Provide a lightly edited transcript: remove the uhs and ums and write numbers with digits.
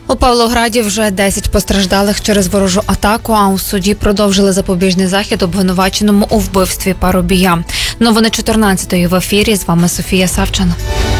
У Павлограді вже 10 постраждалих через ворожу атаку, а у суді продовжили запобіжний захід обвинуваченому у вбивстві парубія. Новини 14-ї в ефірі. З вами Софія Савченко.